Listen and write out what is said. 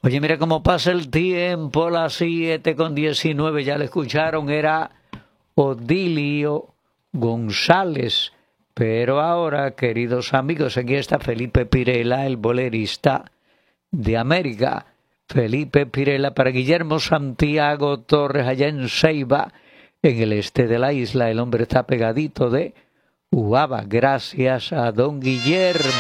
Oye, mira cómo pasa el tiempo, las 7:19, ya le escucharon, era Odilio González. Pero ahora, queridos amigos, aquí está Felipe Pirela, el bolerista de América. Felipe Pirela para Guillermo Santiago Torres, allá en Ceiba, en el este de la isla. El hombre está pegadito de Uava. Gracias a don Guillermo.